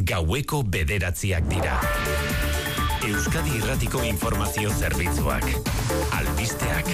gaueko 9:00 dira. Euskadi Irratiko Informazio Zerbitzuak. Albisteak.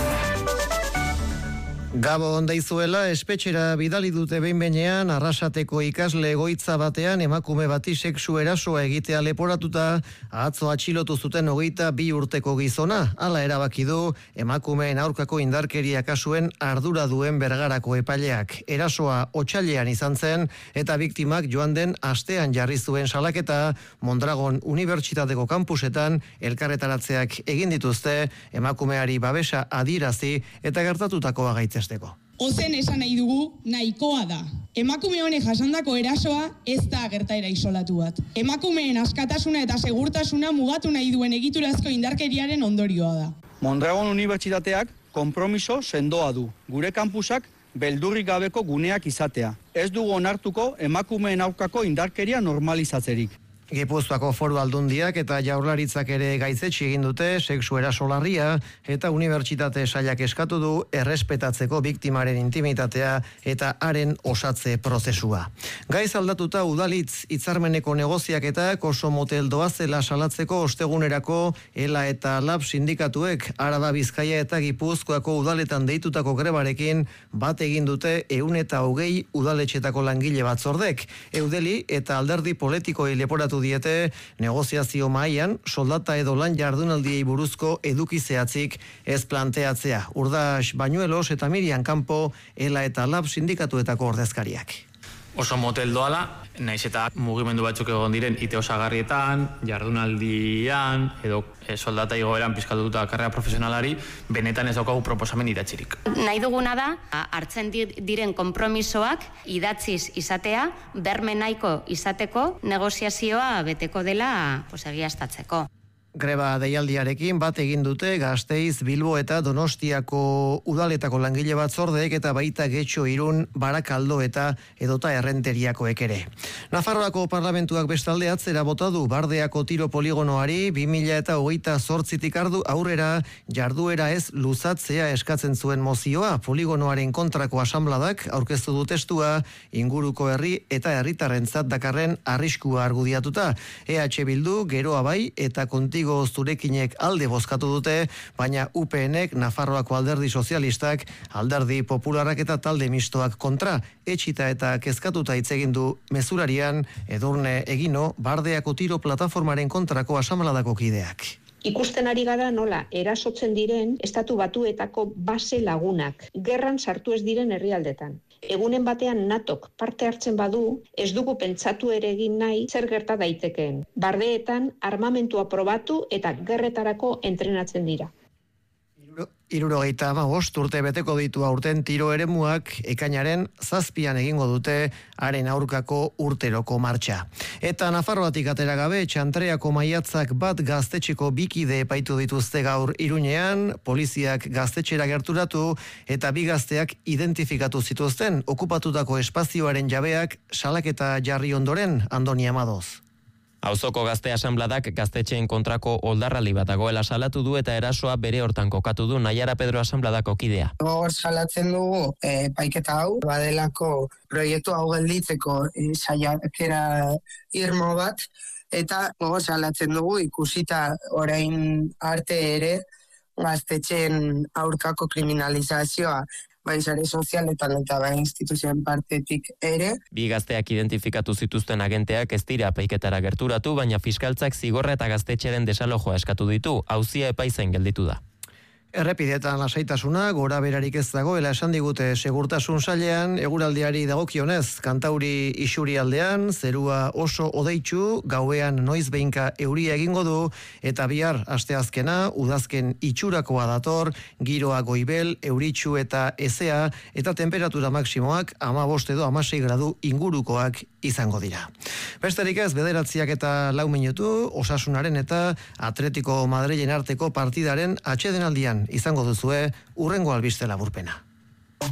Gabon deizuela, espetxera bidali dute behin-behinean Arrasateko ikasle egoitza batean emakume bati sexu erasoa egitea leporatuta atzo atxilotu zuten 22 urteko gizona. Hala erabaki du emakumeen aurkako indarkeria kasuen ardura duen Bergarako epaileak. Erasoa otsailean izan zen eta biktimak joan den astean jarri zuen salaketa Mondragon Unibertsitateko kampusetan elkarretaratzeak egin dituzte emakumeari babesa adierazi eta gertatutakoa gaitzesteko. Ozen esan nahi dugu, nahikoa da. Emakume honek jasandako erasoa ez da gertaera isolatu bat. Emakumeen askatasuna eta segurtasuna mugatu nahi duen egiturazko indarkeriaren ondorioa da. Mondragon Unibertsitateak konpromiso sendoa du. Gure kampusak beldurrik gabeko guneak izatea. Ez dugu onartuko emakumeen aurkako indarkeria normalizatzerik. Gipuzkoako Foru Aldundiak eta Jaurlaritzak ere gaitzetsi egin dute sexu eraso larria eta unibertsitate sailak eskatu du errespetatzeko biktimaren intimitatea eta haren osatze prozesua. Gaiz aldatuta udalitz hitzarmeneko negoziaketak oso motel doazela salatzeko ostegunerako ELA eta LAB sindikatuek Araba, Bizkaia eta Gipuzkoako udaletan deitutako grebarekin bat egin dute 120 udaletxetako langile batzordek. Eudeli eta alderdi politikoi leporatu diete negoziazio mahaian soldata edo lan jardunaldiei buruzko eduki zehatzik ez planteatzea. Urdas Bañuelos eta Miriam Campo ELA eta LAB sindikatuetako ordezkariak. Oso motel doala, naiz eta mugimendu batzuk egon diren ite osagarrietan, jardunaldian, edo soldata igoeran pizkatuta karrera profesionalari, benetan ez daukagu proposamen idatzirik. Nahi duguna da, hartzen diren konpromisoak idatziz izatea, berme nahiko izateko, negoziazioa beteko dela egiaztatzeko. Greba deialdiarekin bat egin dute Gasteiz, Bilbo eta Donostiako udaletako langile batzordeek eta baita Getxo, Irun, Barakaldo eta edota Errenteriakoek ere. Nafarroako parlamentuak bestalde atzera bota du Bardeako tiro poligonoari 2028tik aurrera jarduera ez luzatzea eskatzen zuen mozioa. Poligonoaren kontrako asanbladak aurkeztu du testua inguruko herri eta herritarrentzat dakarren arriskua argudiatuta. EH Bildu, Geroa bai eta Kontigo Zurekinek alde bozkatu dute, baina UPNek, Nafarroako alderdi sozialistak, alderdi popularak eta talde mistoak kontra. Etxita eta kezkatuta hitz egin du mezularian Edurne Egino, Bardeako tiro plataformaren kontrako asanbladako kideak. Ikusten ari gara nola erasotzen diren estatu batuetako base lagunak, gerran sartu ez diren herrialdetan. Egunen batean NATOk parte hartzen badu, ez dugu pentsatu ere egin nahi zer gerta daitekeen. Bardeetan armamentua probatu eta gerretarako entrenatzen dira. 75 urte beteko ditu aurten tiro eremuak ekainaren 7an egingo dute haren aurkako urteroko martxa. Eta Nafarroatik atera gabe, Txantreako maiatzak bat gaztetxeko bikide epaitu dituzte gaur Iruñean, poliziak gaztetxera gerturatu eta bi gazteak identifikatu zituzten okupatutako espazioaren jabeak salaketa jarri ondoren, Andoni Amadoz. Auzoko gazte asanbladak gaztetxeen kontrako oldarraldi bat dagoela salatu du eta erasoa bere hortan kokatu du Naiara Pedro asanbladako kidea. Gogor salatzen dugu paiketa hau, badelako proiektu hau gelditzeko saiakera irmo bat, eta gogor salatzen dugu ikusita orain arte ere gaztetxeen aurkako kriminalizazioa bai sare sozialetan eta bai instituzioen partetik ere. Bi gazteak identifikatu zituzten agenteak ez dira epaiketara gerturatu, baina fiskaltzak zigorra eta gaztetxeren desalojoa eskatu ditu, auzia epaizain gelditu da. Errepidetan lasaitasuna, gora berarik ez dagoela esan digute segurtasun sailean, eguraldiari dagokionez, Kantauri isurialdean, zerua oso odeitsu, gauean noiz behinka euria egingo du, eta bihar asteazkena, udazken itxurakoa dator, giroa goibel, euritsu eta ezea, eta temperatura maksimoak 15 edo 16 gradu ingurukoak izango dira. Besterik ez, 9:04 minutu, Osasunaren eta Atletico Madrilen arteko partidaren atsedenaldian izango duzue hurrengo albiste laburpena.